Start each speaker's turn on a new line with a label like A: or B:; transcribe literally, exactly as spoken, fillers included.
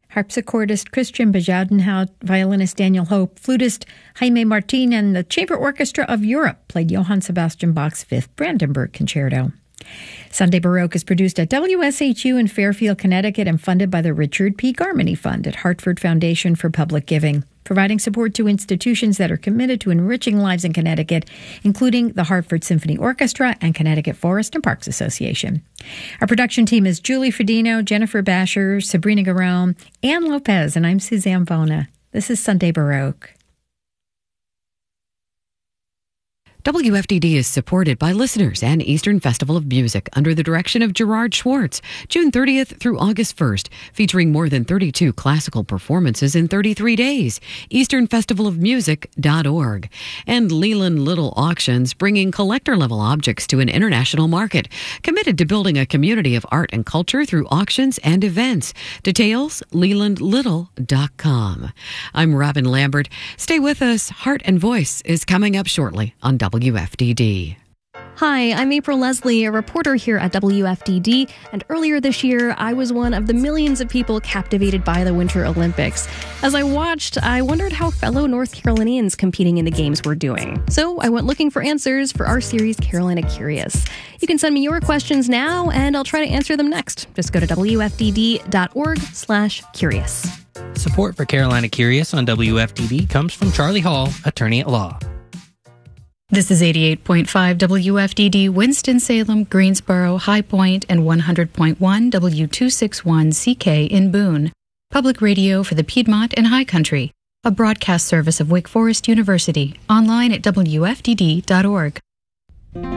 A: harpsichordist Christian Bezuidenhout, violinist Daniel Hope, flutist Jaime Martin, and the Chamber Orchestra of Europe played Johann Sebastian Bach's Fifth Brandenburg Concerto. Sunday Baroque is produced at W S H U in Fairfield, Connecticut, and funded by the Richard P. Garmany Fund at Hartford Foundation for Public Giving, providing support to institutions that are committed to enriching lives in Connecticut, including the Hartford Symphony Orchestra and Connecticut Forest and Parks Association. Our production team is Julie Fedino, Jennifer Basher, Sabrina Garone, Ann Lopez, and I'm Suzanne Bona. This is Sunday Baroque.
B: W F D D is supported by listeners and Eastern Festival of Music under the direction of Gerard Schwartz, June thirtieth through August first, featuring more than thirty-two classical performances in thirty-three days. eastern festival of music dot org. And Leland Little Auctions, bringing collector-level objects to an international market, committed to building a community of art and culture through auctions and events. Details, leland little dot com. I'm Robin Lambert. Stay with us. Heart and Voice is coming up shortly on W F D D.
C: Hi, I'm April Leslie, a reporter here at W F D D, and earlier this year, I was one of the millions of people captivated by the Winter Olympics. As I watched, I wondered how fellow North Carolinians competing in the games were doing. So I went looking for answers for our series, Carolina Curious. You can send me your questions now, and I'll try to answer them next. Just go to W F D D dot org slash curious.
D: Support for Carolina Curious on W F D D comes from Charlie Hall, attorney at law.
E: This is eighty-eight point five W F D D, Winston-Salem, Greensboro, High Point, and one hundred point one W two sixty-one C K in Boone. Public radio for the Piedmont and High Country. A broadcast service of Wake Forest University. Online at W F D D dot org.